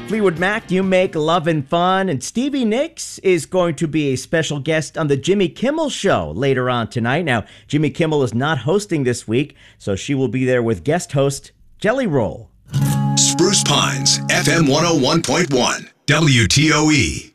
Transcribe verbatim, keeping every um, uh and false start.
Fleetwood Mac, You Make Lovin' Fun, and Stevie Nicks is going to be a special guest on the Jimmy Kimmel Show later on tonight. Now, Jimmy Kimmel is not hosting this week, so she will be there with guest host Jelly Roll. Spruce Pines, F M one oh one point one, W T O E.